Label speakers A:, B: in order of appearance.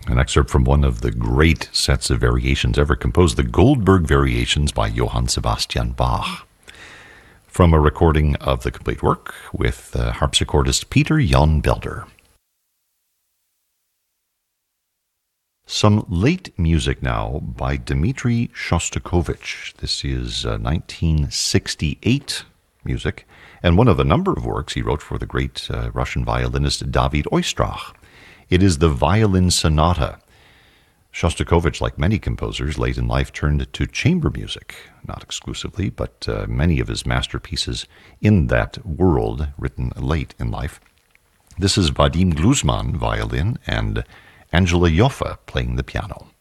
A: An excerpt from one of the great sets of variations ever composed, the Goldberg Variations by Johann Sebastian Bach, from a recording of the complete work with harpsichordist Peter Jan Belder. Some late music now by Dmitri Shostakovich. This is 1968 music, and one of a number of works he wrote for the great Russian violinist David Oistrakh. It is the Violin Sonata. Shostakovich, like many composers late in life, turned to chamber music, not exclusively, but many of his masterpieces in that world written late in life. This is Vadim Gluzman, violin, and Angela Joffe playing the piano.